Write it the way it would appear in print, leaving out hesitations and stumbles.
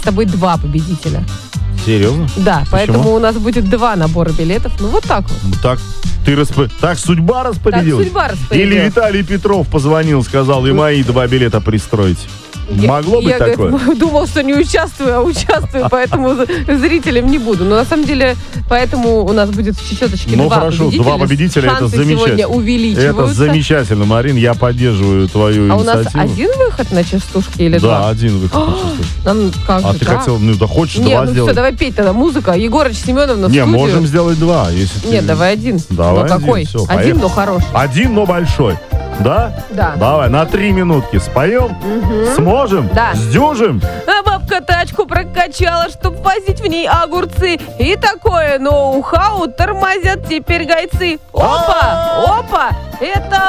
с тобой 2 победителя. Серьезно? Да, Почему? поэтому у нас будет 2 набора билетов. Ну, вот так вот. Так судьба распорядилась? Так судьба распорядилась. Или Виталий Петров позвонил, сказал, и мои 2 билета пристроить? Могло быть такое? Я думал, что не участвую, а участвую, поэтому зрителям не буду. Но на самом деле, поэтому у нас будет в чечеточке 2 хорошо, победителя. 2 победителя, это Шансы замечательно. сегодня увеличиваются. Это замечательно, Марин, я поддерживаю твою А у нас инициативу. 1 выход на частушке или 2? Да, 1 выход на частушке. Нам как А же ты так? хотел, хочешь Не, 2 ну сделать? все, давай петь тогда. Музыка. Егорыч Семеновна в Не, студию. можем сделать 2, если ты... Нет, давай 1. Давай Но какой? всё, 1, поехали. но хороший. 1, но большой. Да? Да. Давай, на 3 минутки споем? Сможем? Да. Сдюжим? А бабка тачку прокачала, чтоб возить в ней огурцы. И такое ноу-хау тормозят теперь гайцы. Опа, опа, это